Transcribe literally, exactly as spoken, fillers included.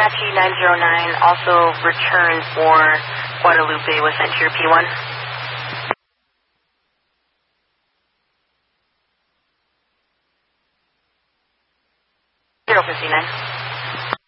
Apache nine zero nine, also return for Guadalupe was sent to your P one. zero fifty-nine.